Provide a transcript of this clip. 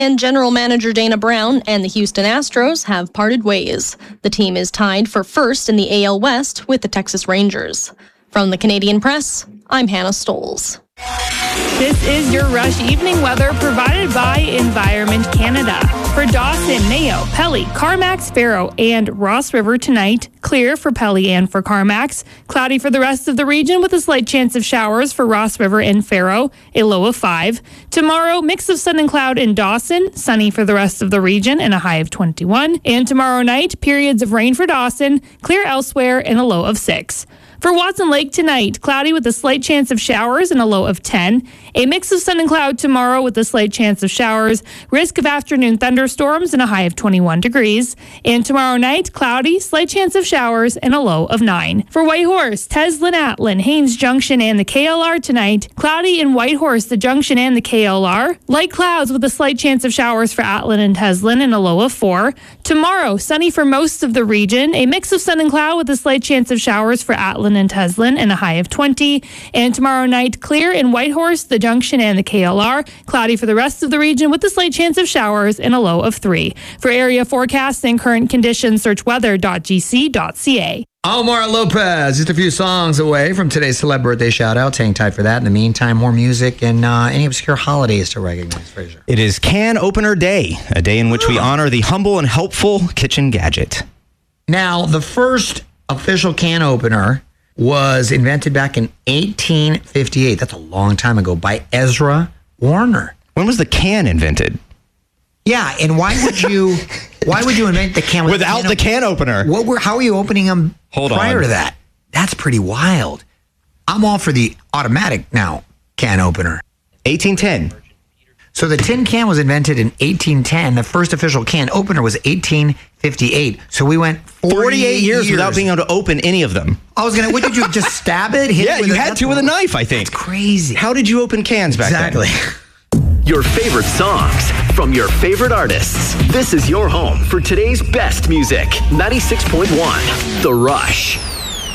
And general manager Dana Brown and the Houston Astros have parted ways. The team is tied for first in the AL West with the Texas Rangers. From the Canadian Press, I'm Hannah Stoles. This is your Rush evening weather provided by Environment Canada. For Dawson, Mayo, Pelly, Carmax, Faro, and Ross River tonight, clear for Pelly and for Carmax. Cloudy for the rest of the region with a slight chance of showers for Ross River and Faro, a low of 5. Tomorrow, mix of sun and cloud in Dawson, sunny for the rest of the region and a high of 21. And tomorrow night, periods of rain for Dawson, clear elsewhere and a low of 6. For Watson Lake tonight, cloudy with a slight chance of showers and a low of 10. A mix of sun and cloud tomorrow with a slight chance of showers. Risk of afternoon thunderstorms and a high of 21 degrees. And tomorrow night, cloudy, slight chance of showers and a low of 9. For Whitehorse, Teslin, Atlin, Haines Junction, and the KLR tonight, cloudy in Whitehorse, the Junction, and the KLR. Light clouds with a slight chance of showers for Atlin and Teslin and a low of 4. Tomorrow, sunny for most of the region. A mix of sun and cloud with a slight chance of showers for Atlin and Teslin and a high of 20. And tomorrow night, clear in Whitehorse, the Junction, and the KLR. Cloudy for the rest of the region with a slight chance of showers and a low of 3. For area forecasts and current conditions, search weather.gc.ca. Omar Lopez, just a few songs away from today's celeb birthday shout-out. Hang tight for that. In the meantime, more music and any obscure holidays to recognize, Fraser. It is Can Opener Day, a day in which we honor the humble and helpful kitchen gadget. Now, the first official can opener was invented back in 1858. That's a long time ago by Ezra Warner. When was the can invented? Yeah, and why would you invent the can without the can opener? How are you opening them prior to that? That's pretty wild. I'm all for the automatic now can opener. 1810. So the tin can was invented in 1810. The first official can opener was 1858. So we went 48 years without being able to open any of them. What did you just stab it? Yeah, you had to with a knife, I think. That's crazy. How did you open cans back then? Exactly. Your favorite songs from your favorite artists. This is your home for today's best music. 96.1 The Rush.